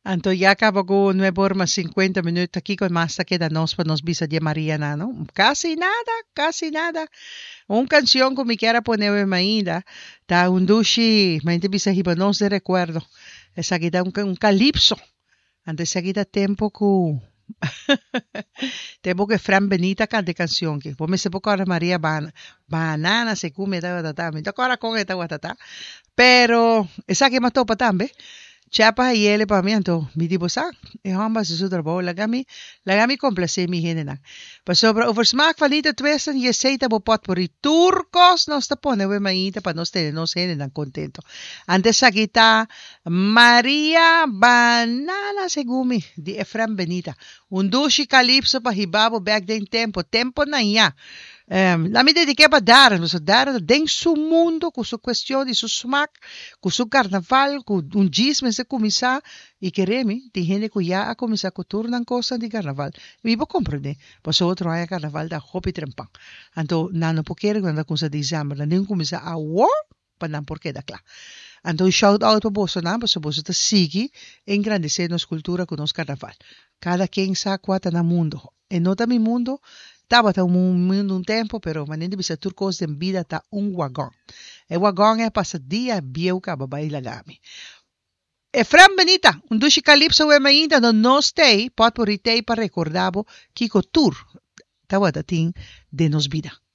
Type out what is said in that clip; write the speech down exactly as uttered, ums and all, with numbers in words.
Anto ya acabo ko nueve horas cincuenta minutos aquí con más que da nos para nos visa de María Nano. Casi nada, casi nada. Un canción que me quiera poner ainda. Da un dushi, mente bisa hibanos de recuerdo. Esa aquí da un, un calipso. Antes aquí da tempo que tempo que Fran Benita cante canción que vos me se poco ahora María ban banana se come da da da. Me toca ahora con esta guatata. Pero esa que mató para tambe. Chiapas y ele para mí, entonces, mi tipo sa, e hamba se su trabajo, la gami, la gami complace mi gente na. Pas sobre over smaak van niet tweesen, je zei dat pot por i turcos, nos te pone we maíta para nos tener nos gente tan contento. Antes aquí está María Banana Segumi, di Efraim Benita. Un dushi calipso pa hibabo back den tempo, tempo na ya. Um, la mi dediquei para dar, nos dar den su mundo, com sua questão de su smaak, com su carnaval, com um gisme se começar e queremos, de gente que já a começar a turnar coisa de carnaval. E vou compreender, pois outro ano carnaval da hopi trempang. Então, não não porque quando começa dezembro, não começa a war, para não porque da claro. Então, shout out para Bolsonaro, para você te seguir, engrandecer nossa cultura com nosso carnaval. Cada quem sabe quanto no mundo. E não tá mi mundo, estava tá um mundo um tempo, pero manende bisa turcos de vida tá um wagão. E wagão é passa dia bieu ka babai lagami. Efraim Benita, um dushi calipso e ainda no nos tei, pot por itei para recordabo kiko tour. Tawa dating de nos vida.